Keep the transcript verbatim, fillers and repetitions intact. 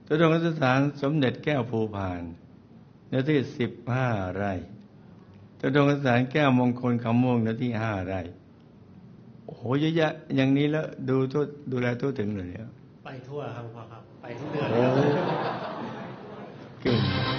ทุดงคสถานสมเด็จแก้วภูพานเนื้อที่สิบห้าไร่ทุดงคสถานแก้วมงคลคำม่วงเนื้อที่ห้าไร่โอ้โหเยอะแยะอย่างนี้แล้วดูทั่วดูแลทั่วถึงเลยเนี่ยไปทั่วครับพ่อครับไปทุกเดือนโอ้เก่ง